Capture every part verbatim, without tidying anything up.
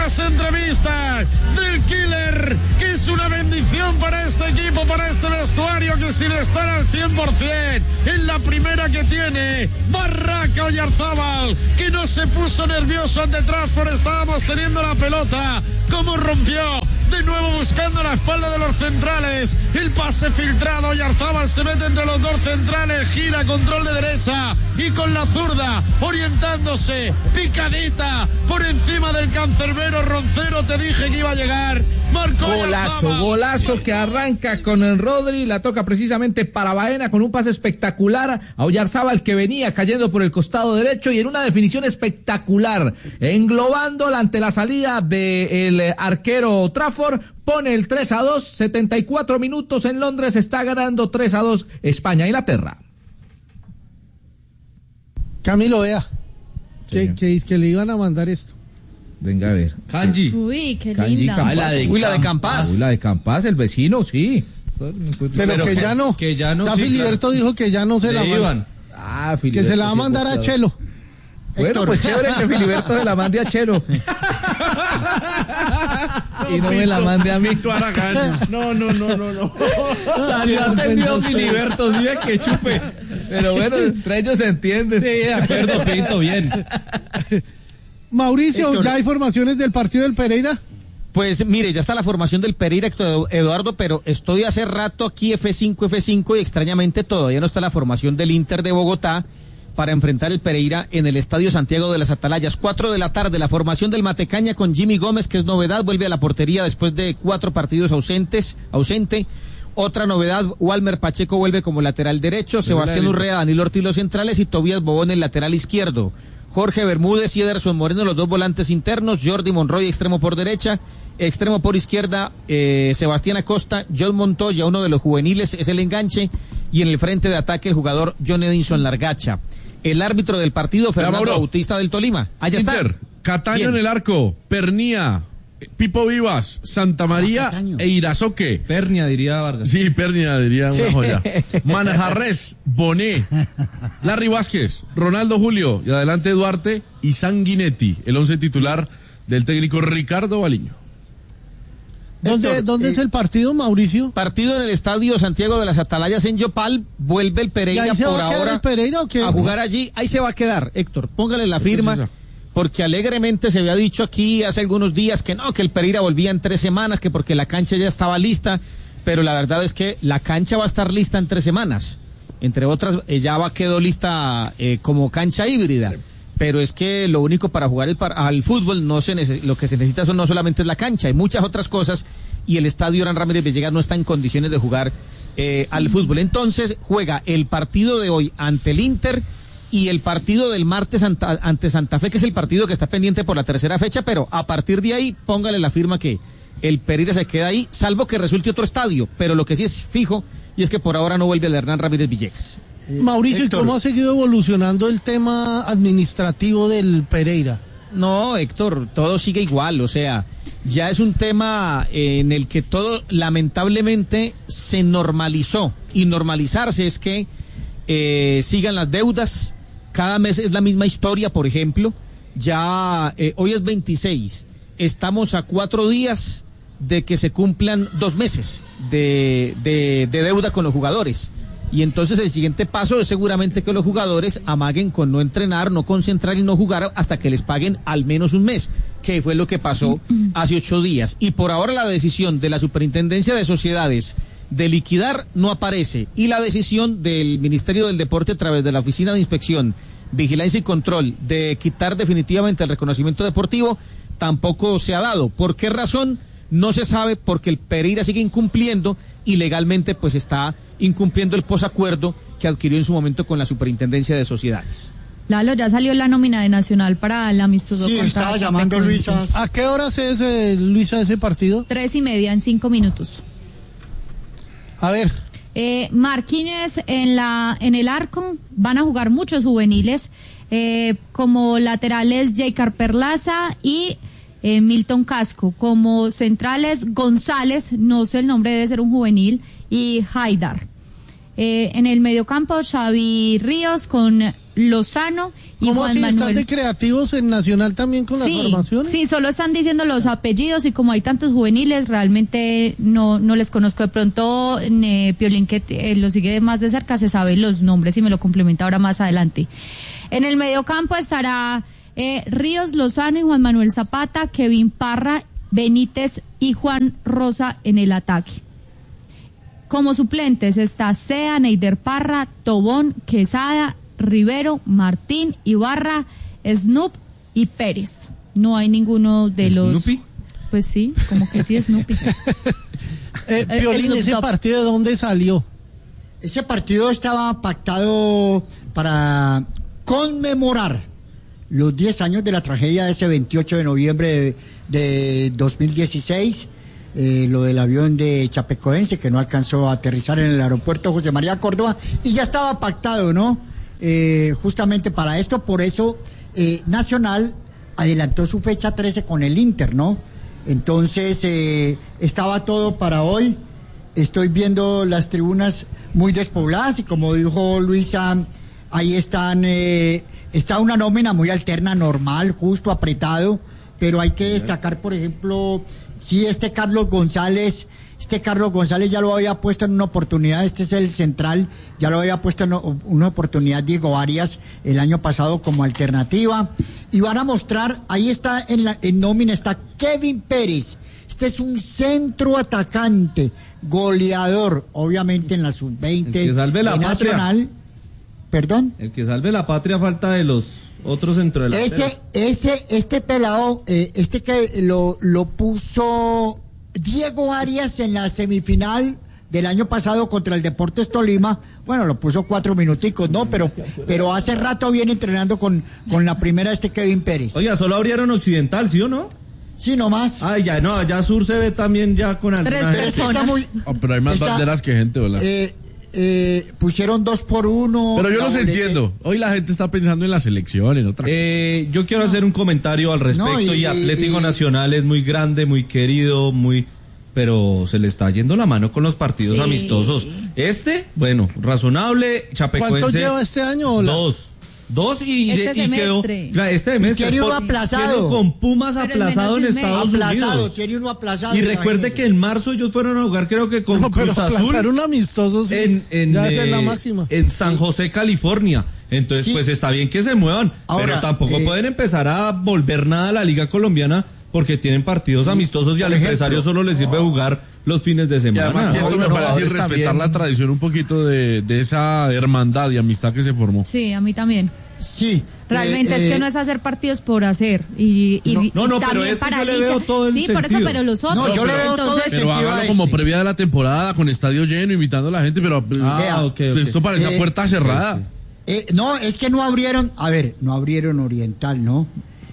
las entrevistas del Killer, que es una bendición para este equipo, para este vestuario, que sin estar al cien por ciento en la primera que tiene Barraca Oyarzábal, que no se puso nervioso ante Trasford, estábamos teniendo la pelota, como rompió, de nuevo buscando la espalda de los centrales, el pase filtrado, Oyarzábal se mete entre los dos centrales, gira, control de derecha, y con la zurda, orientándose, picadita, por encima del cancerbero Roncero, te dije que iba a llegar, marcó Golazo, Oyarzábal. golazo que arranca con el Rodri, la toca precisamente para Baena con un pase espectacular a Oyarzábal, que venía cayendo por el costado derecho, y en una definición espectacular, englobándola ante la salida del arquero Trafford, pone el tres a dos, setenta y cuatro minutos en Londres, está ganando tres a dos España. Inglaterra. Camilo, vea, que, que, que le iban a mandar esto. Venga a ver. Kanji. Uy, qué Kanji linda. Campas. Ah, la de Uy, la de Campas. Campas. Uy, la de Campas, el vecino, sí. Pero, Pero que, que- ya no, que ya no, ya sí, Filiberto claro. dijo que ya no se Le la manda, iban. Ah, que se la va a mandar a Chelo. Bueno, Héctor. pues chévere que Filiberto se la mande a Chelo. Y no me la mande a mí. No, no, no, no, no. Salió atendido Filiberto, sí, que chupe. Pero bueno, entre ellos se entiende. Sí, de acuerdo, Pinto, bien. Mauricio, Héctor. ¿ya hay formaciones del partido del Pereira? Pues mire, ya está la formación del Pereira, Eduardo, pero estoy hace rato aquí F cinco, F cinco, y extrañamente todavía no está la formación del Inter de Bogotá para enfrentar el Pereira en el Estadio Santiago de las Atalayas. Cuatro de la tarde, la formación del Matecaña con Jimmy Gómez, que es novedad, vuelve a la portería después de cuatro partidos ausentes, ausente. Otra novedad, Walmer Pacheco vuelve como lateral derecho, Sebastián Urrea, Danilo Ortiz los centrales y Tobías Bobón el lateral izquierdo. Jorge Bermúdez y Ederson Moreno los dos volantes internos, Jordi Monroy extremo por derecha, extremo por izquierda, eh, Sebastián Acosta, John Montoya, uno de los juveniles, es el enganche, y en el frente de ataque el jugador John Edinson Largacha. El árbitro del partido, Fernando Mauro. Bautista del Tolima. Allá Inter, está. Cataño Bien. en el arco, Pernía, Pipo Vivas, Santa María Cataño. e Irazoque. Pernia, diría Vargas. Sí, Pernia diría una Sí. joya. Manjarres, Bonet, Larry Vázquez, Ronaldo Julio y adelante Duarte y Sanguinetti, el once titular del técnico Ricardo Baliño. ¿Dónde, Héctor, ¿dónde eh, es el partido, Mauricio? Partido en el Estadio Santiago de las Atalayas en Yopal, vuelve el ¿Y Pereira ahí se por va a quedar ahora el Pereira o qué? a jugar allí. Ahí se va a quedar, Héctor, póngale la firma, Precisa. porque alegremente se había dicho aquí hace algunos días que no, que el Pereira volvía en tres semanas, que porque la cancha ya estaba lista, pero la verdad es que la cancha va a estar lista en tres semanas. Entre otras, eh, ya va, quedó lista eh, como cancha híbrida. Pero es que lo único para jugar el par al fútbol, no se neces lo que se necesita son no solamente es la cancha, hay muchas otras cosas, y el estadio Hernán Ramírez Villegas no está en condiciones de jugar eh, al fútbol. Entonces juega el partido de hoy ante el Inter y el partido del martes anta, ante Santa Fe, que es el partido que está pendiente por la tercera fecha, pero a partir de ahí póngale la firma que el Pereira se queda ahí, salvo que resulte otro estadio, pero lo que sí es fijo y es que por ahora no vuelve el Hernán Ramírez Villegas. Mauricio, Héctor. ¿y cómo ha seguido evolucionando el tema administrativo del Pereira? No, Héctor, todo sigue igual, o sea, ya es un tema en el que todo lamentablemente se normalizó, y normalizarse es que eh, sigan las deudas, cada mes es la misma historia. Por ejemplo, ya eh, hoy es veintiséis, estamos a cuatro días de que se cumplan dos meses de, de, de deuda con los jugadores. Y entonces el siguiente paso es seguramente que los jugadores amaguen con no entrenar, no concentrar y no jugar hasta que les paguen al menos un mes, que fue lo que pasó hace ocho días. Y por ahora la decisión de la Superintendencia de Sociedades de liquidar no aparece, y la decisión del Ministerio del Deporte a través de la Oficina de Inspección, Vigilancia y Control de quitar definitivamente el reconocimiento deportivo tampoco se ha dado. ¿Por qué razón? No se sabe, porque el Pereira sigue incumpliendo y legalmente pues está incumpliendo el posacuerdo que adquirió en su momento con la Superintendencia de Sociedades. Lalo, ya salió la nómina de Nacional para el amistoso Sí, contra estaba llamando Chapecoense. Luisa. ¿A qué hora se es, eh, Luisa, ese partido? Tres y media en cinco minutos. A ver, Eh, Marquínez en la en el arco, van a jugar muchos juveniles, eh, como laterales Jaycar Perlaza y eh, Milton Casco, como centrales González, no sé el nombre, debe ser un juvenil, y Haidar. Eh, en el mediocampo Xavi Ríos con Lozano y ¿Cómo Juan así Manuel. están de creativos en Nacional también con Sí, las formaciones? sí, solo están diciendo los apellidos y como hay tantos juveniles, realmente no no les conozco. De pronto, eh, Piolín, que eh, lo sigue más de cerca, se sabe los nombres y me lo complementa ahora más adelante. En el mediocampo estará eh, Ríos, Lozano y Juan Manuel Zapata, Kevin Parra, Benítez y Juan Rosa en el ataque. Como suplentes está Sea, Neider Parra, Tobón, Quesada, Rivero, Martín, Ibarra, Snoop y Pérez. No hay ninguno de los... ¿Snoopy? Pues sí, como que sí, Snoopy. Eh, Piolín, ¿ese partido de dónde salió? Ese partido estaba pactado para conmemorar los diez años de la tragedia de ese veintiocho de noviembre de, de dos mil dieciséis, eh, lo del avión de Chapecoense que no alcanzó a aterrizar en el aeropuerto José María Córdoba, y ya estaba pactado, ¿no? Eh, justamente para esto, por eso eh, Nacional adelantó su fecha trece con el Inter, ¿no? Entonces eh, estaba todo para hoy. Estoy viendo las tribunas muy despobladas y como dijo Luisa, ahí están, eh, está una nómina muy alterna, normal, justo, apretado, pero hay que destacar, por ejemplo, sí, este Carlos González, este Carlos González ya lo había puesto en una oportunidad, este es el central, ya lo había puesto en una oportunidad Diego Arias el año pasado como alternativa, y van a mostrar, ahí está en la en nómina, está Kevin Pérez. Este es un centro atacante, goleador, obviamente en la sub veinte El que salve la de patria. Nacional. ¿Perdón? El que salve la patria falta de los otros centrodelanteros. Ese, ese, este pelado, eh, este que lo, lo puso Diego Arias en la semifinal del año pasado contra el Deportes Tolima, bueno, lo puso cuatro minuticos, ¿no? Pero, pero hace rato viene entrenando con, con la primera este Kevin Pérez. Oiga, solo abrieron Occidental, ¿sí o no? Sí, nomás. Ah, ya, no, allá Sur se ve también ya con alguna Tres gente. personas. Está muy, Oh, pero hay más está- banderas que gente, ¿verdad? eh, eh, pusieron dos por uno. pero yo la los boleta- entiendo. Hoy la gente está pensando en la selección, en otra Eh, yo quiero hacer un comentario al respecto. No, y- y, Atlético y- Nacional es muy grande, muy querido, muy, pero se le está yendo la mano con los partidos Sí. amistosos. Este, bueno, razonable. Chapecoense. ¿Cuántos lleva este año? Ola? Dos. Dos y, Este y quedó. semestre. Claro, este semestre. tiene uno por- aplazado. tiene con Pumas Pero en aplazado en menos de un mes. Estados aplazado, Unidos. tiene uno aplazado. Y recuerde imagínese. que en marzo ellos fueron a jugar, creo que con No, pero Cruz Azul. aplazar un amistoso, sí, en, en, ya esa es la eh, máxima. en San José, California. Entonces, Sí. pues está bien que se muevan, Ahora, pero tampoco eh, pueden empezar a volver nada a la Liga Colombiana porque tienen partidos amistosos y al por ejemplo, empresario solo le sirve jugar los fines de Y semana. además que esto Hoy me los parece jugadores respetar también. la tradición un poquito de, de esa hermandad y amistad que se formó. Sí, a mí también. Sí. Realmente eh, es eh, que no es hacer partidos por hacer y, y, No, y no, no, pero también este para yo le el veo hincha. todo el sí, por eso, sentido. pero los otros. No, yo le veo todo el entonces, Pero sentido hágalo a como este. previa de la temporada, con estadio lleno, invitando a la gente, pero Ah, Vea, ok, ok. esto parece a Eh, puerta cerrada. Eh, no, es que no abrieron, a ver, no abrieron Oriental, ¿no?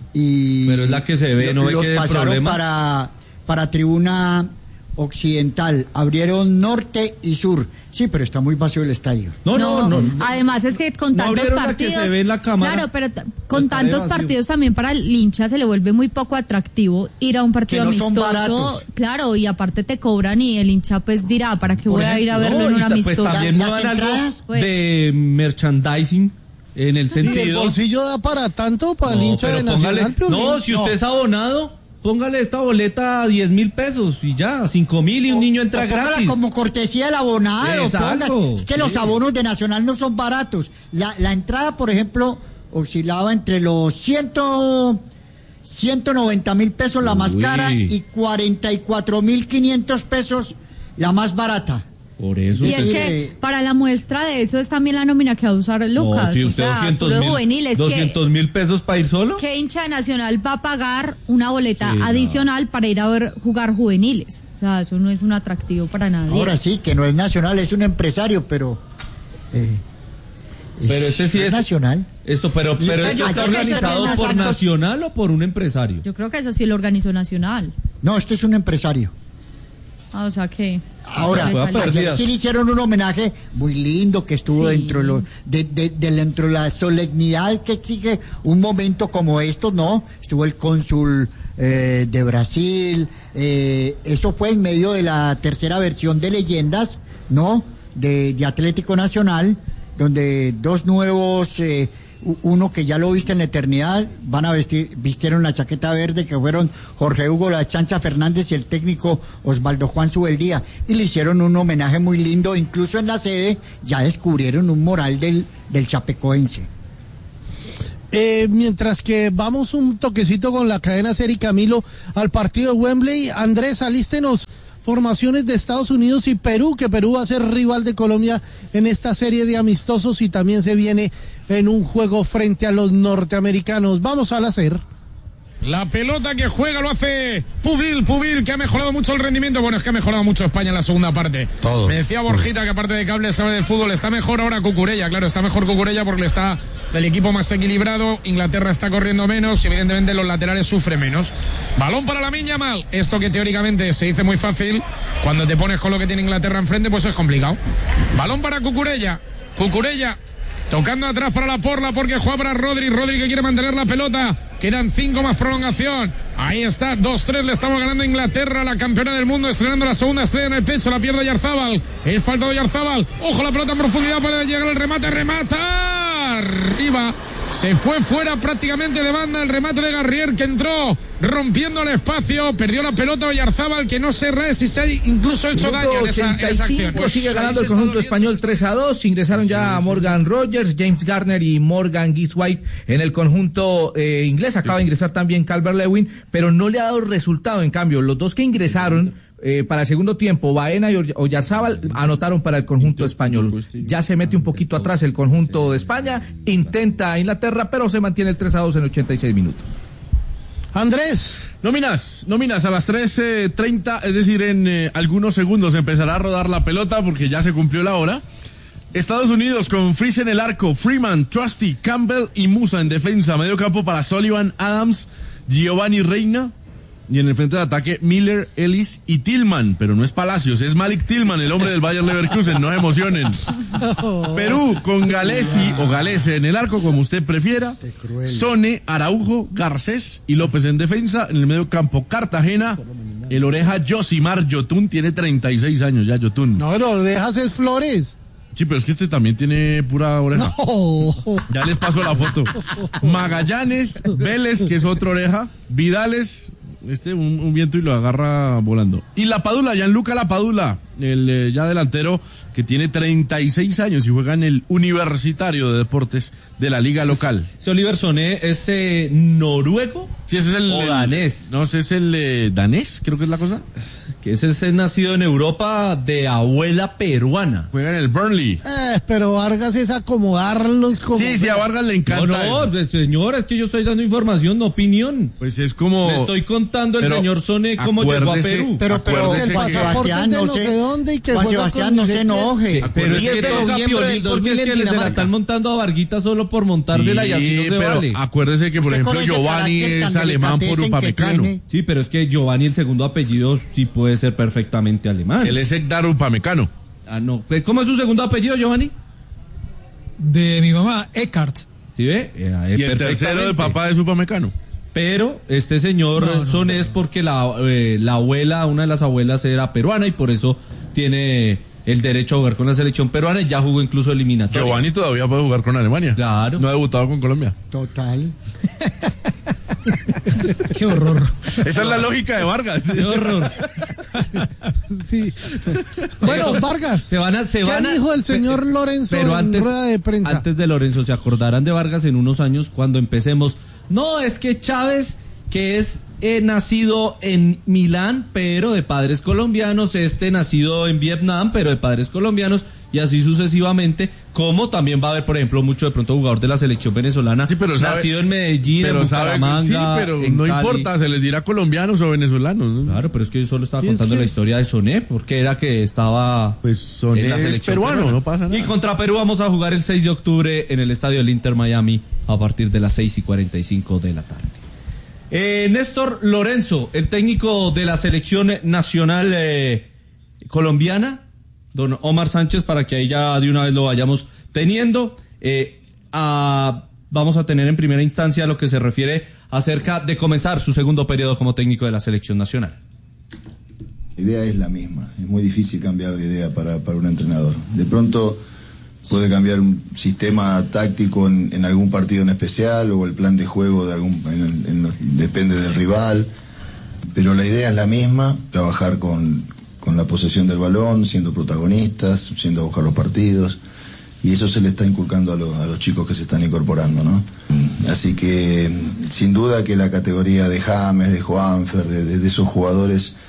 Y Pero es la que se ve, ¿no ve los que el pasaron problema? para para tribuna occidental, abrieron norte y sur. Sí, pero está muy vacío el estadio. No, no, no. no. Además es que con No tantos abrieron la que partidos. se ve en la cámara. Claro, pero t- con Está tantos vacío. partidos también para el hincha se le vuelve muy poco atractivo ir a un partido Que no son amistoso. baratos. Claro, y aparte te cobran y el hincha pues dirá, ¿para qué Por voy a ir a ejemplo, verlo en No, un y ta- amistoso? pues también Las muevan algo entradas, pues. de merchandising en el Sí, el sentido. bolsillo da para tanto para el No, hincha pero de Nacional. póngale- Piolín. no, si usted es abonado, póngale esta boleta a diez mil pesos y ya, a cinco mil y un niño entra O póngala gratis. como cortesía del abonado. Exacto, ponga- es que sí. los abonos de Nacional no son baratos. La, la entrada, por ejemplo, oscilaba entre los ciento, ciento noventa mil pesos la más Uy. cara y cuarenta y cuatro mil quinientos pesos la más barata. Por eso Y es usted- que para la muestra de eso es también la nómina que va a usar Lucas. No, si o usted sea, doscientos puro mil, juveniles, doscientos mil pesos para ir solo. ¿qué hincha de Nacional va a pagar una boleta Sí, no. adicional para ir a ver jugar juveniles? O sea, eso no es un atractivo para nadie. Ahora sí, que no es Nacional, es un empresario, pero... eh, Pero este sí es Nacional. Esto, pero, pero Yo esto creo está que eso organizado es por más alto. Nacional o por un empresario. Yo creo que eso sí lo organizó Nacional. No, esto es un empresario. Ah, o sea que... Ahora, fue a ayer pérdidas. sí le hicieron un homenaje muy lindo que estuvo Sí. dentro de, lo, de, de- de dentro de la solemnidad que exige un momento como estos, ¿no? Estuvo el cónsul eh, de Brasil, eh, eso fue en medio de la tercera versión de Leyendas, ¿no? De, de Atlético Nacional, donde dos nuevos eh, uno que ya lo viste en la eternidad, van a vestir, vistieron la chaqueta verde, que fueron Jorge Hugo La Chancha Fernández y el técnico Osvaldo Juan Subeldía, y le hicieron un homenaje muy lindo, incluso en la sede ya descubrieron un mural del, del chapecoense. Eh, mientras que vamos un toquecito con la cadena Ser y Camilo al partido de Wembley, Andrés, alístenos formaciones de Estados Unidos y Perú, que Perú va a ser rival de Colombia en esta serie de amistosos y también se viene en un juego frente a los norteamericanos. Vamos al hacer. La pelota que juega lo hace Pubil, Pubil, que ha mejorado mucho el rendimiento. Bueno, es que ha mejorado mucho España en la segunda parte. Todo. Me decía Borjita que aparte de cable sabe del fútbol, está mejor ahora Cucurella, claro, está mejor Cucurella porque está el equipo más equilibrado, Inglaterra está corriendo menos y evidentemente los laterales sufren menos. Balón para Lamine Yamal, esto que teóricamente se dice muy fácil, cuando te pones con lo que tiene Inglaterra enfrente, pues es complicado. Balón para Cucurella, Cucurella tocando atrás para la Porla porque juega para Rodri, Rodri que quiere mantener la pelota, quedan cinco más prolongación, ahí está, dos tres, le estamos ganando a Inglaterra, la campeona del mundo, estrenando la segunda estrella en el pecho, la pierde Oyarzábal, es falta de Oyarzábal, ojo la pelota en profundidad para llegar al remate, remata, arriba, se fue fuera prácticamente de banda el remate de Garrier que entró rompiendo el espacio, perdió la pelota Oyarzábal que no se re si se ha incluso hecho daño en esa, en esa acción. Pues sigue ganando el conjunto español tres a dos, ingresaron ya Morgan Rogers, James Garner y Morgan Gibbs-White en el conjunto eh, inglés, acaba de ingresar también Calvert-Lewin, pero no le ha dado resultado, en cambio, los dos que ingresaron Eh, para el segundo tiempo, Baena y Oyarzábal anotaron para el conjunto español. Ya se mete un poquito atrás el conjunto de España, intenta Inglaterra, pero se mantiene el tres a dos en ochenta y seis minutos. Andrés. Nóminas, nóminas a las trece treinta, es decir, en eh, algunos segundos empezará a rodar la pelota porque ya se cumplió la hora. Estados Unidos con Freeze en el arco, Freeman, Trusty, Campbell y Musa en defensa, medio campo para Sullivan, Adams, Giovanni Reina. Y en el frente de ataque, Miller, Ellis y Tillman, pero no es Palacios, es Malik Tillman, el hombre del Bayer Leverkusen, no se emocionen. Perú con Galesi o Galese en el arco, como usted prefiera. Sone, Araujo, Garcés y López en defensa. En el medio campo, Cartagena, el oreja Josimar Yotun, tiene treinta y seis años ya, Yotun. No, pero orejas es Flores. Sí, pero es que este también tiene pura oreja. No. Ya les paso la foto. Magallanes, Vélez, que es otra oreja, Vidales, este un, un viento y lo agarra volando. Y La Padula, Gianluca La Padula, el eh, ya delantero que tiene treinta y seis años y juega en el Universitario de Deportes de la liga local. Ese Oliver Soné es eh, noruego. Sí, ese es el o el, danés. No, ese es el eh, danés, creo que es la cosa. Que ese es nacido en Europa de abuela peruana. Juega en el Burnley. Eh, pero Vargas es acomodarlos como... Sí, sí, a Vargas le encanta. No, no, eso. Señor, es que yo estoy dando información, no opinión. Pues es como... Le estoy contando el señor Soné cómo llegó a Perú. Pero, pero que el pasaporte de no sé dónde y que Juan juega Sebastián con no no sé se quién. enoje. Pero es que toca Piolín, porque es que le- se la están montando a Varguita solo por montársela y así no se pero vale. acuérdese que, por Usted ejemplo, conoce el Giovanni carácter es tan alemán por delicatessen que Upamecano. tiene. Sí, pero es que Giovanni, el segundo apellido, sí puede ser perfectamente alemán. Él es Ekdar Upamecano. Ah, no. ¿Cómo es su segundo apellido, Giovanni? De mi mamá, Eckhart. ¿Sí ve? Eh, eh, Y el tercero de papá es Upamecano. Pero este señor No, no, Son es porque la, eh, la abuela, una de las abuelas era peruana y por eso tiene el derecho a jugar con la selección peruana y ya jugó incluso eliminatoria. Giovanni todavía puede jugar con Alemania. Claro. No ha debutado con Colombia. Total. Qué horror. Esa es la lógica de Vargas. Qué horror. Sí. Bueno, Vargas. Se van a, se ¿Qué van a- dijo el señor pe- Lorenzo pero en antes, rueda de prensa? Antes de Lorenzo, se acordarán de Vargas en unos años cuando empecemos. No, es que Chávez, que es eh, nacido en Milán, pero de padres colombianos, este nacido en Vietnam, pero de padres colombianos, y así sucesivamente, como también va a haber, por ejemplo, mucho de pronto jugador de la selección venezolana, Sí, pero sabe- nacido en Medellín, en Pero sabe, sí, Bucaramanga, pero en no Cali. importa, se les dirá colombianos o venezolanos, ¿no? Claro, pero es que yo solo estaba Sí, es contando que- la historia de Soné, porque era que estaba Pues Soné en la es selección peruano, peruana. no pasa nada. Y contra Perú vamos a jugar el seis de octubre en el estadio del Inter Miami a partir de las seis y cuarenta y cinco de la tarde. Eh, Néstor Lorenzo, el técnico de la selección nacional eh, colombiana, don Omar Sánchez, para que ahí ya de una vez lo vayamos teniendo. Eh, a, vamos a tener en primera instancia lo que se refiere acerca de comenzar su segundo periodo como técnico de la selección nacional. La idea es la misma, es muy difícil cambiar de idea para, para un entrenador. De pronto puede cambiar un sistema táctico en, en algún partido en especial o el plan de juego de algún en, en, depende del rival, pero la idea es la misma, trabajar con, con la posesión del balón, siendo protagonistas, siendo a buscar los partidos, y eso se le está inculcando a, lo, a los chicos que se están incorporando, ¿no? Así que sin duda que la categoría de James, de Juanfer, de, de, de esos jugadores